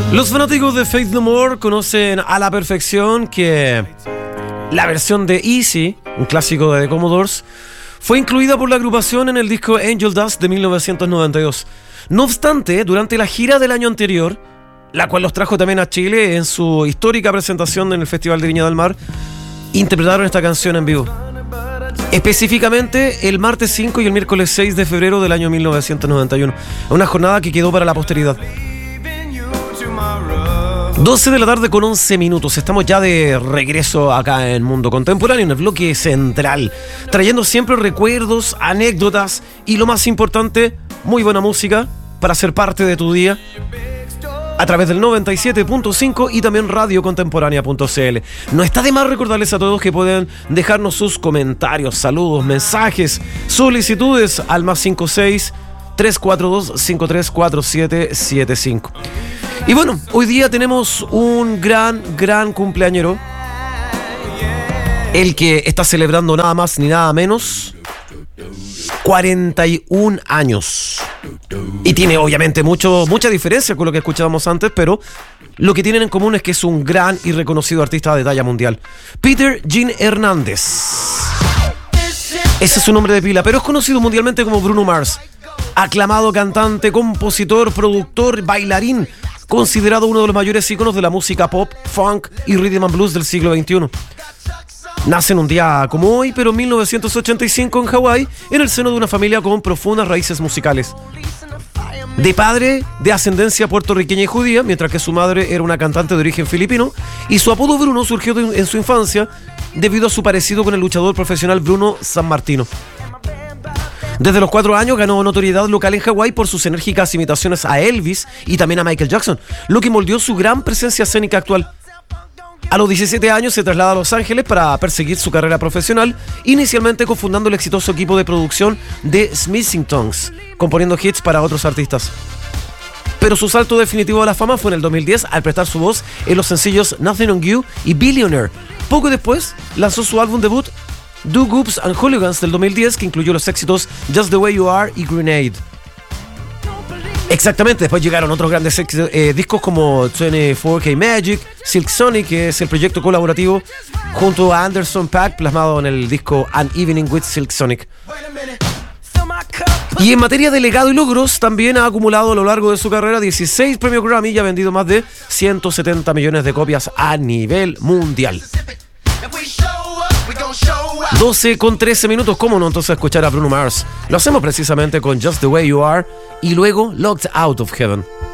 Los fanáticos de Faith No More conocen a la perfección que la versión de Easy, un clásico de The Commodores, fue incluida por la agrupación en el disco Angel Dust de 1992. No obstante, durante la gira del año anterior, la cual los trajo también a Chile en su histórica presentación en el Festival de Viña del Mar, interpretaron esta canción en vivo. Específicamente el martes 5 y el miércoles 6 de febrero del año 1991. Una jornada que quedó para la posteridad. 12 de la tarde con 11 minutos. Estamos ya de regreso acá en Mundo Contemporáneo, en el bloque central, trayendo siempre recuerdos, anécdotas y lo más importante, muy buena música para ser parte de tu día a través del 97.5 y también radiocontemporánea.cl. No está de más recordarles a todos que pueden dejarnos sus comentarios, saludos, mensajes, solicitudes al +56 342 534775. Y bueno, hoy día tenemos un gran cumpleañero, el que está celebrando nada más ni nada menos 41 años. Y tiene obviamente mucha diferencia con lo que escuchábamos antes, pero lo que tienen en común es que es un gran y reconocido artista de talla mundial. Peter Gene Hernández. Ese es su nombre de pila, pero es conocido mundialmente como Bruno Mars. Aclamado cantante, compositor, productor, bailarín, considerado uno de los mayores íconos de la música pop, funk y rhythm and blues del siglo XXI. Nace en un día como hoy, pero en 1985 en Hawái, en el seno de una familia con profundas raíces musicales. De padre de ascendencia puertorriqueña y judía, mientras que su madre era una cantante de origen filipino, y su apodo Bruno surgió en su infancia debido a su parecido con el luchador profesional Bruno Sammartino. Desde los 4 años ganó notoriedad local en Hawái por sus enérgicas imitaciones a Elvis y también a Michael Jackson, lo que moldeó su gran presencia escénica actual. A los 17 años se traslada a Los Ángeles para perseguir su carrera profesional, inicialmente cofundando el exitoso equipo de producción de Smithsingtons, componiendo hits para otros artistas. Pero su salto definitivo a la fama fue en el 2010 al prestar su voz en los sencillos Nothing on You y Billionaire. Poco después lanzó su álbum debut Do Goops and Hooligans del 2010, que incluyó los éxitos Just the Way You Are y Grenade. Exactamente, después llegaron otros grandes discos como 24K Magic, Silk Sonic, que es el proyecto colaborativo junto a Anderson .Paak, plasmado en el disco An Evening with Silk Sonic. Y en materia de legado y logros, también ha acumulado a lo largo de su carrera 16 premios Grammy y ha vendido más de 170 millones de copias a nivel mundial. 12 con 13 minutos, ¿cómo no entonces escuchar a Bruno Mars? Lo hacemos precisamente con Just the Way You Are y luego Locked Out of Heaven.